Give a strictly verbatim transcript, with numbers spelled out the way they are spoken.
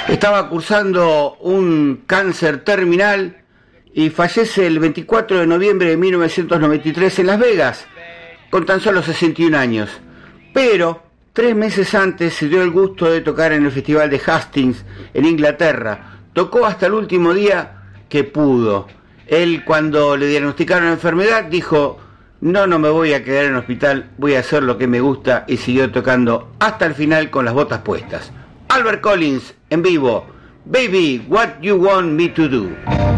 Estaba cursando un cáncer terminal y fallece el veinticuatro de noviembre de mil novecientos noventa y tres en Las Vegas, con tan solo sesenta y un años. Pero tres meses antes se dio el gusto de tocar en el Festival de Hastings, en Inglaterra. Tocó hasta el último día que pudo. Él, cuando le diagnosticaron la enfermedad, dijo: no, no me voy a quedar en el hospital, voy a hacer lo que me gusta, y siguió tocando hasta el final con las botas puestas. Albert Collins, en vivo. Baby, what you want me to do.